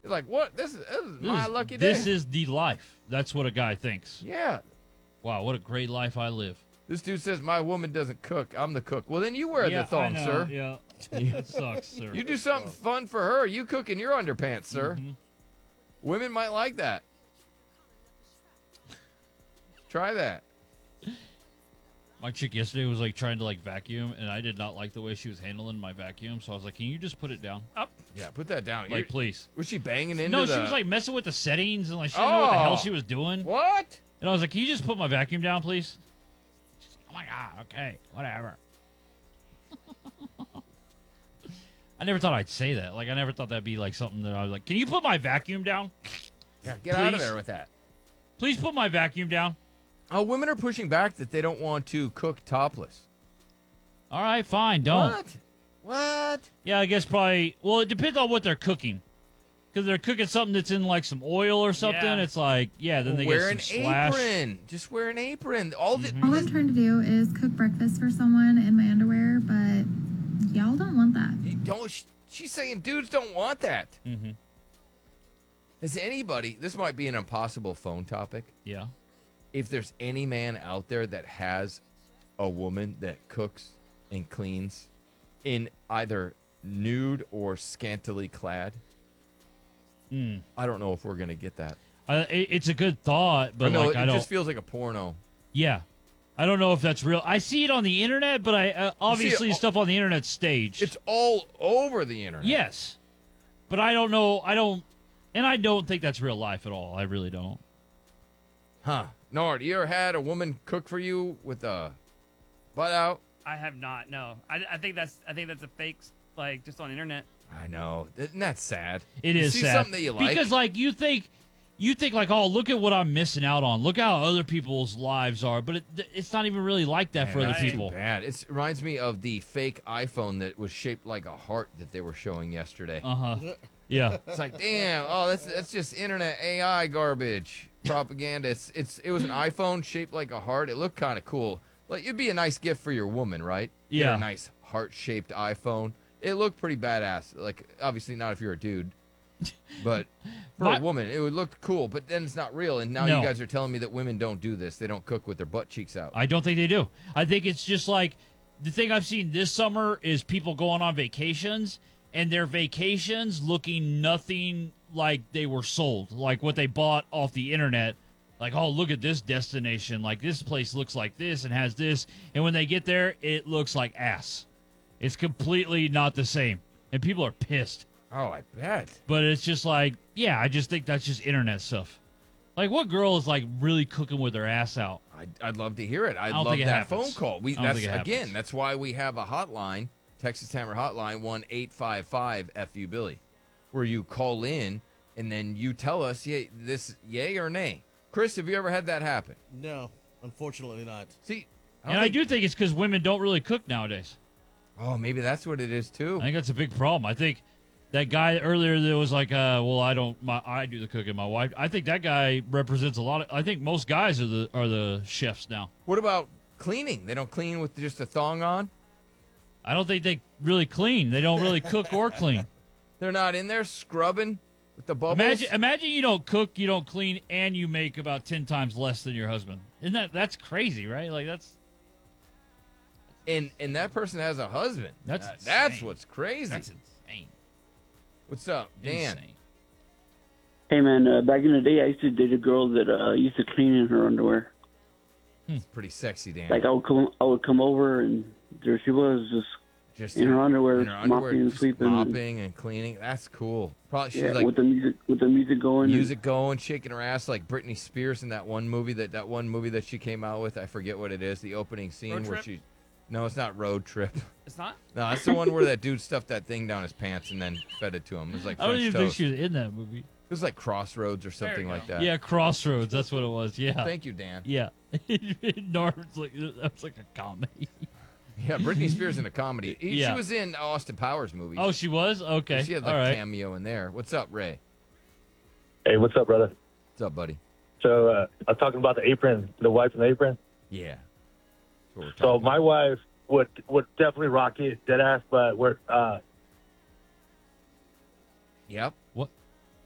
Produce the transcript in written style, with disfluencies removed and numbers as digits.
You're like, what? This is my lucky day. This is the life. That's what a guy thinks. Yeah. Wow, what a great life I live. This dude says my woman doesn't cook. I'm the cook. Well, then you wear the I thong, know, sir. Yeah, it sucks, sir. You do something fun for her. You cook in your underpants, sir. Mm-hmm. Women might like that. Try that. My chick yesterday was like trying to like vacuum, and I did not like the way she was handling my vacuum. So I was like, "Can you just put it down, up, Yeah, put that down. like please?" Was she banging into No, the... she was like messing with the settings and like she didn't know what the hell she was doing. What? And I was like, "Can you just put my vacuum down, please?" She's like, "Oh my god, okay, whatever." I never thought I'd say that. Like, I never thought that'd be like something that I was like, "Can you put my vacuum down? Yeah, get out of Please? there with that. Please put my vacuum down." Oh, women are pushing back that they don't want to cook topless. All right, fine, don't. What? Yeah, I guess probably. Well, it depends on what they're cooking. Because they're cooking something that's in like some oil or something. Yeah. It's like, yeah, then they Wear get some an slash. apron. Just wear an apron. All All I'm trying to do is cook breakfast for someone in my underwear, but y'all don't want that. She's saying dudes don't want that. Mm-hmm. Has anybody? This might be an impossible phone topic. Yeah. If there's any man out there that has a woman that cooks and cleans in either nude or scantily clad, I don't know if we're gonna get that. It's a good thought, but no, like it I don't. just feels like a porno. Yeah, I don't know if that's real. I see it on the internet, but I obviously stuff on the internet's staged. It's all over the internet. Yes, but I don't know. I don't think that's real life at all. I really don't. Huh? Nord, you ever had a woman cook for you with a butt out? I have not. No, I think that's a fake, like just on the internet. I know. Isn't that sad? It You is see sad. something that you like? Because like you think like, oh, look at what I'm missing out on. Look how other people's lives are, but it's not even really like that for other that's people. Too bad. It reminds me of the fake iPhone that was shaped like a heart that they were showing yesterday. Yeah. It's like, damn. Oh, that's just internet AI garbage propaganda. It was an iPhone shaped like a heart. It looked kind of cool. Like it'd be a nice gift for your woman, right? Get her Yeah. a nice heart shaped iPhone. It looked pretty badass. Like obviously not if you're a dude. But for a woman, it would look cool, but then it's not real. And now No. you guys are telling me that women don't do this. They don't cook with their butt cheeks out. I don't think they do. I think it's just like the thing I've seen this summer is people going on vacations and their vacations looking nothing like they were sold, like what they bought off the internet. Like, oh, look at this destination. Like, this place looks like this and has this. And when they get there, it looks like ass. It's completely not the same. And people are pissed. Oh, I bet. But it's just like, yeah, I just think that's just internet stuff. Like, what girl is like really cooking with her ass out? I'd love to hear it. I'd don't love think it that happens. phone call. I don't think it happens. Again, that's why we have a hotline, Texas Hammer Hotline 1-855-FU Billy, where you call in and then you tell us yay or nay. Chris, have you ever had that happen? No, unfortunately not. See, I do think it's because women don't really cook nowadays. Oh, maybe that's what it is too. I think that's a big problem. I think that guy earlier that was like, well, I do the cooking. My wife. I think that guy represents a lot of. I think most guys are the chefs now. What about cleaning? They don't clean with just a thong on? I don't think they really clean. They don't really cook or clean. They're not in there scrubbing with the bubbles? Imagine you don't cook, you don't clean, and you make about 10 times less than your husband. That's crazy, right? Like that's. And that person has a husband. That's what's crazy. That's insane. What's up, Dan? Insane. Hey, man, back in the day, I used to date a girl that used to clean in her underwear. It's pretty sexy, Dan. Like, I would come over, and there she was, just in her underwear, mopping and just sweeping. Mopping and cleaning. That's cool. Probably she's like with the music going. Music going, shaking her ass like Britney Spears in that one movie that she came out with. I forget what it is. The opening scene Road where Trip? she. No, it's not Road Trip. It's not? No, that's the one where that dude stuffed that thing down his pants and then fed it to him. It was like I don't French even think toast. she was in that movie. It was like Crossroads or something like that. Yeah, Crossroads. That's what it was. Yeah. Thank you, Dan. Yeah. Norman's like that was like a comedy. Yeah, Britney Spears in a comedy. Yeah. She was in Austin Powers movies. Oh, she was? Okay. She had like all a right. cameo in there. What's up, Ray? Hey, what's up, brother? What's up, buddy? So I was talking about the apron, the wife and the apron. Yeah. So my wife would definitely rock it, dead ass, but Yep.